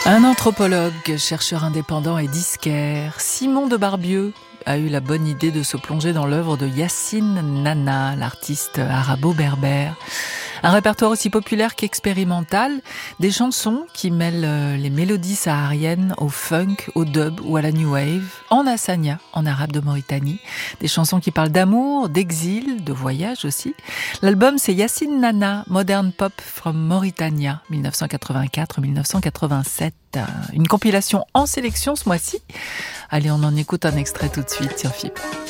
Un anthropologue, chercheur indépendant et disquaire, Simon de Barbieux, a eu la bonne idée de se plonger dans l'œuvre de Yacine Nana, l'artiste arabo-berbère. Un répertoire aussi populaire qu'expérimental, des chansons qui mêlent les mélodies sahariennes au funk, au dub ou à la new wave, en hassania, en arabe de Mauritanie. Des chansons qui parlent d'amour, d'exil, de voyage aussi. L'album, c'est Yacine Nana, Modern Pop from Mauritania, 1984-1987. Une compilation en sélection ce mois-ci. Allez, on en écoute un extrait tout de suite sur FIP.